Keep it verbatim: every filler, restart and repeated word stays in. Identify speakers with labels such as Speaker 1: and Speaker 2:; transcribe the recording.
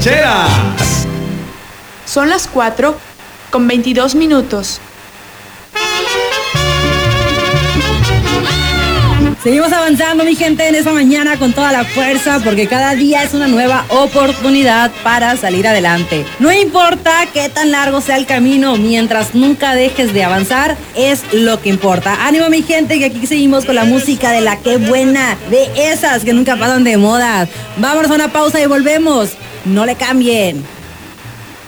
Speaker 1: rancheras.
Speaker 2: Son las cuatro con veintidós minutos.
Speaker 3: Seguimos avanzando, mi gente, en esta mañana con toda la fuerza, porque cada día es una nueva oportunidad para salir adelante. No importa qué tan largo sea el camino, mientras nunca dejes de avanzar, es lo que importa. Ánimo, mi gente, que aquí seguimos con la música de la que buena, de esas que nunca pasan de moda. Vámonos a una pausa y volvemos. No le cambien.